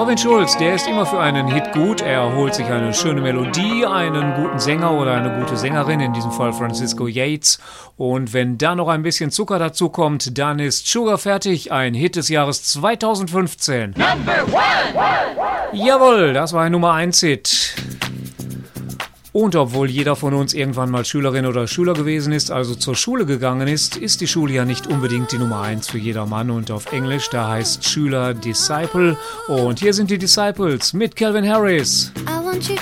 Marvin Schulz, der ist immer für einen Hit gut. Er holt sich eine schöne Melodie, einen guten Sänger oder eine gute Sängerin, in diesem Fall Francisco Yates. Und wenn da noch ein bisschen Zucker dazu kommt, dann ist Sugar fertig, ein Hit des Jahres 2015. Number 1! Jawohl, das war ein Nummer 1 Hit. Und obwohl jeder von uns irgendwann mal Schülerin oder Schüler gewesen ist, also zur Schule gegangen ist, ist die Schule ja nicht unbedingt die Nummer 1 für jedermann. Und auf Englisch, da heißt Schüler Disciple. Und hier sind die Disciples mit Calvin Harris.